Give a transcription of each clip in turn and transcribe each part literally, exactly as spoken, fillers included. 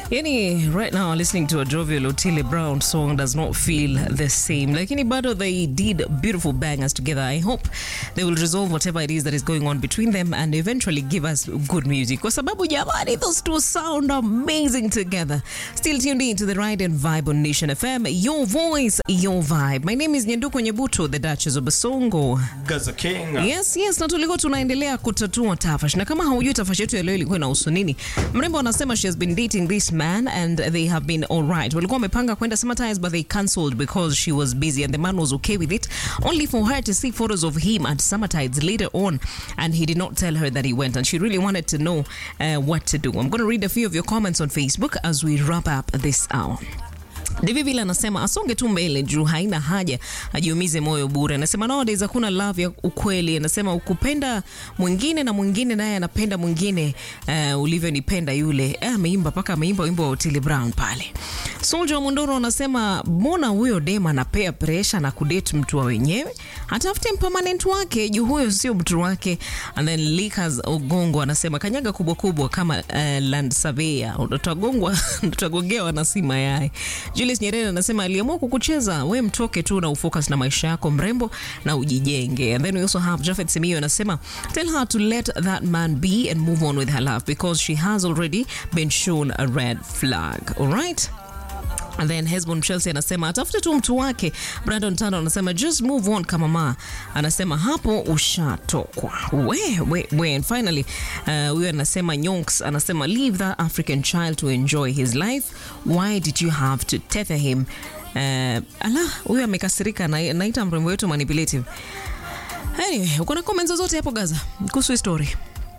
Yani, right now, listening to a jovial Otile Brown song does not feel the same. Like, any battle, they did beautiful bangers together. I hope they will resolve whatever it is that is going on between them and eventually give us good music. Kwa sababu jamani, those two sound amazing together. Still tuned in to the Ride and Vibe on Nation F M. Your voice, your vibe. My name is Nyanduko Nyebuto, the Duchess of Basongo. Gaza King. Yes, yes, na tulikuwa tunaendelea kutatua tafash. Na kama haujui tafash yetu ya leo ilikuwa inahusu nini? Mrembo anasema she has been dating this man and they have been all right. Walikuwa wamepanga kwenda Summertime but they cancelled because she was busy and the man was okay with it, only for her to see photos of him at Summertides later on, and he did not tell her that he went, and she really wanted to know uh, what to do. I'm going to read a few of your comments on Facebook as we wrap up this hour. David Villa anasema asonge tu mbele juu haina haja ajiumize moyo bure. Anasema nowadays hakuna love ya ukweli. Anasema ukupenda mwingine na mwingine naye anapenda mwingine uh, ulivyonipenda yule. Eh, ameimba paka ameimba wimbo wa Otile Brown pale. Soldier wa Mondoro anasema mbona huyo dema anapea pressure na kudate mtu wa wenyewe? Atafute permanent wake juu huyo sio mtu wake. And then Likas Ogongo anasema kanyaga kubwa kubwa kama uh, land surveyor. Utagongwa utagongewa na si mayai. Julius Nyerere anasema aliamua kukucheza, we mtoke tu na ufocus na maisha yako mrembo na ujijenge. And then we also have Jafet Simio anasema tell her to let that man be and move on with her life because she has already been shown a red flag. All right? And then Hezbon Chelsea anasema atafute tu mtu wake. Brandon Tando anasema just move on kama ma. Anasema hapo ushatokwa. We, we, we. And finally, uh, huyo anasema Nyonks anasema leave that African child to enjoy his life. Why did you have to tether him? Uh, ala, huyo amekasirika na naita mrembo wetu manipulative. Anyway, uko na comments zote hapo Gaza kuhusu story?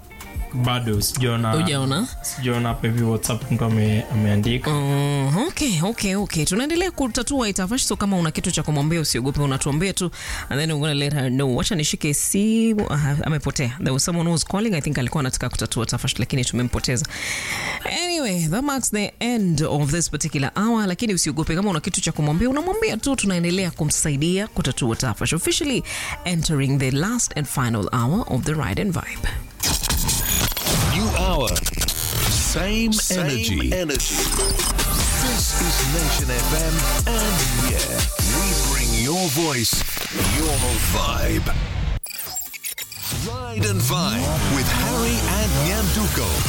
Bado sijaona. Ujaona? Sijaona hapa hivi WhatsApp mtu ame, ameandika. Mm, okay, okay, okay. Tunaendelea kutatua itafashi, so kama una kitu cha kumwambia usiogope, unatuambia tu and then we're going to let her know. Wacha nishike simu. Uh, amepotea. There was someone who was calling. I think alikuwa anataka kutatua tafashi lakini tumempoteza. Anyway, that marks the end of this particular hour, lakini usiogope, kama una kitu cha kumwambia unamwambia tu, tunaendelea kumsaidia kutatua tafashi. Officially entering the last and final hour of the Ride and Vibe. New hour. Same, Same energy. energy. This is Nation F M, and yeah, we bring your voice, your vibe. Ride and Vibe with Harry and Nyanduko.